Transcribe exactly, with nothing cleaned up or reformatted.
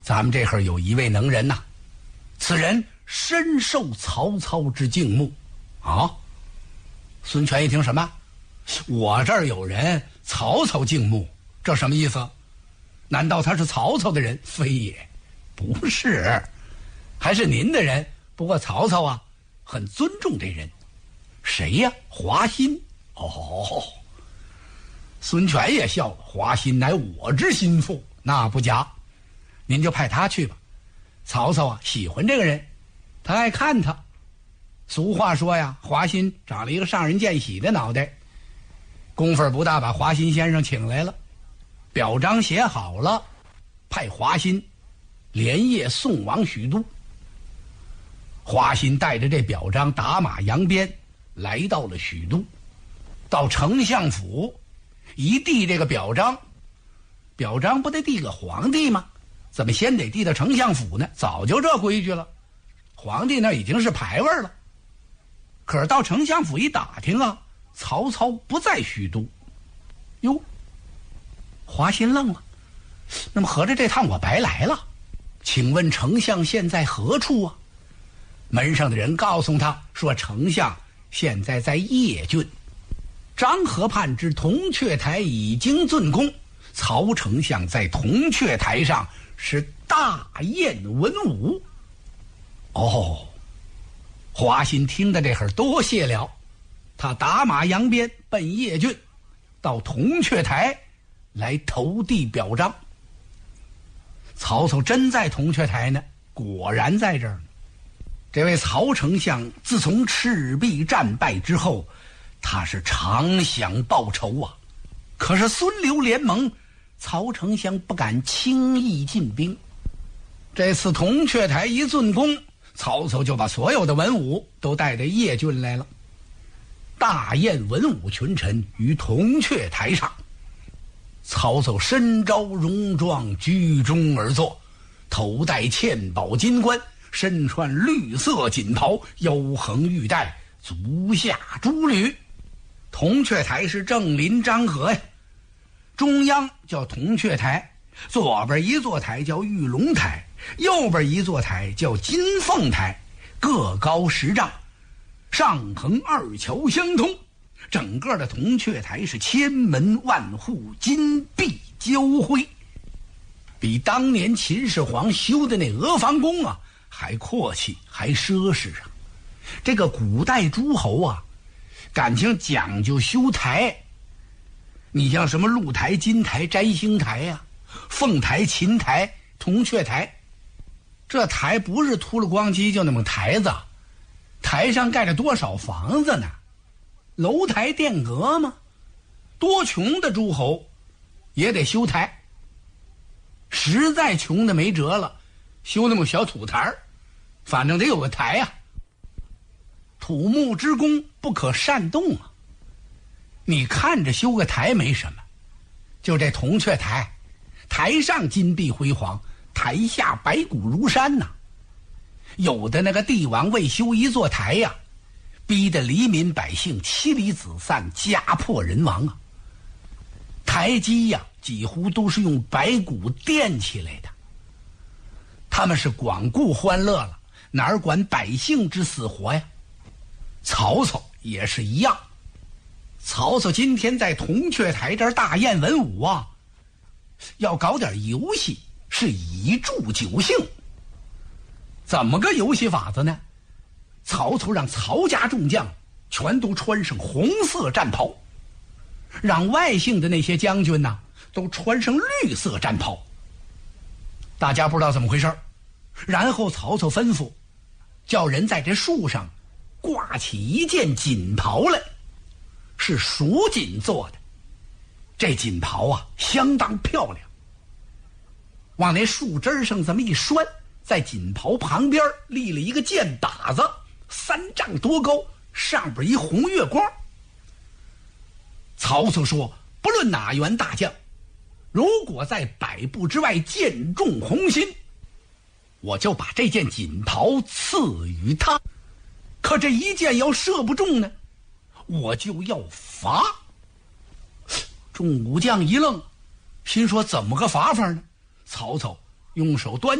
咱们这会儿有一位能人呐、啊，此人深受曹操之敬慕啊。孙权一听，什么？我这儿有人曹操敬慕，这什么意思？难道他是曹操的人？非也，不是，还是您的人。不过曹操啊很尊重这人。谁呀？华歆。哦，孙权也笑了，华歆乃我之心腹，那不假，您就派他去吧。曹操啊喜欢这个人，他爱看他。俗话说呀，华歆长了一个上人见喜的脑袋。功夫不大，把华歆先生请来了，表彰写好了，派华歆连夜送往许都。华歆带着这表彰打马扬鞭来到了许都，到丞相府一递这个表彰，表彰不得递给皇帝吗？怎么先得递到丞相府呢？早就这规矩了，皇帝那已经是牌位了。可是到丞相府一打听啊，曹操不在许都。哟，华歆愣了，那么合着这趟我白来了？请问丞相现在何处啊？门上的人告诉他说，丞相现在在邺郡，漳河畔之铜雀台已经竣工，曹丞相在铜雀台上是大宴文武。哦，华歆听的这会儿多谢了，他打马扬鞭奔邺郡，到铜雀台来投递表彰。曹操真在铜雀台呢，果然在这儿呢。这位曹丞相自从赤壁战败之后，他是常想报仇啊。可是孙刘联盟，曹丞相不敢轻易进兵。这次铜雀台一竣工，曹操就把所有的文武都带到邺郡来了，大宴文武群臣于铜雀台上。曹操身着戎装，居中而坐，头戴嵌宝金冠，身穿绿色锦袍，腰横玉带，足下朱履。铜雀台是正临漳河呀，中央叫铜雀台，左边一座台叫玉龙台，右边一座台叫金凤台，各高十丈，上横二桥相通。整个的铜雀台是千门万户，金碧交辉，比当年秦始皇修的那阿房宫啊还阔气，还奢侈啊。这个古代诸侯啊感情讲究修台，你像什么鹿台、金台、摘星台呀、啊、凤台、琴台、铜雀台，这台不是秃了光叽就那么台子，台上盖着多少房子呢？楼台殿阁吗？多穷的诸侯也得修台，实在穷的没辙了，修那么小土台，反正得有个台啊。土木之功不可擅动啊！你看着修个台没什么，就这铜雀台，台上金碧辉煌，台下白骨如山呐、啊。有的那个帝王为修一座台呀、啊，逼得黎民百姓妻离子散，家破人亡啊。台基呀、啊，几乎都是用白骨垫起来的。他们是光顾欢乐了，哪儿管百姓之死活呀？曹操也是一样，曹操今天在铜雀台这儿大宴文武啊，要搞点游戏，是以助酒兴。怎么个游戏法子呢？曹操让曹家众将全都穿上红色战袍，让外姓的那些将军呢都穿上绿色战袍。大家不知道怎么回事，然后曹操吩咐叫人在这树上挂起一件锦袍来，是蜀锦做的。这锦袍啊相当漂亮，往那树枝上这么一拴，在锦袍旁边立了一个箭靶子，三丈多高，上边一红月光。曹操说，不论哪员大将，如果在百步之外箭中红心，我就把这件锦袍赐予他。可这一箭要射不中呢，我就要罚。众武将一愣，心说怎么个罚法呢？曹操用手端